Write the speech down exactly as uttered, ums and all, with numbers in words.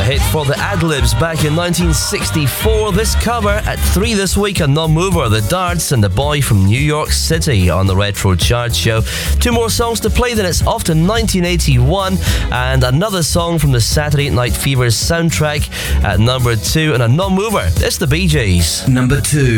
hit for the Adlibs back in nineteen sixty-four. This cover at three this week, a non-mover, The Darts and The Boy from New York City on the Retro Chart Show. Two more songs to play, then it's off to nineteen eighty-one and another song from the Saturday Night Fever soundtrack at number two and a non-mover. It's the Bee Gees. Number two.